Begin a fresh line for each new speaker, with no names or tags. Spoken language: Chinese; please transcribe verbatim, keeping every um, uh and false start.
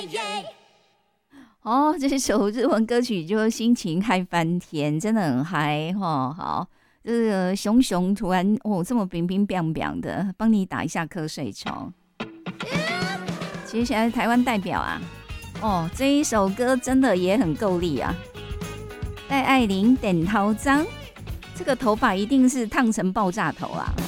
哦，这首日文歌曲就心情嗨翻天，真的很嗨哈。好，这个熊熊突然哦这么冰冰冰冰的，帮你打一下瞌睡虫。接下来台湾代表啊，哦这一首歌真的也很够力啊。戴爱玲点头章，这个头发一定是烫成爆炸头啊。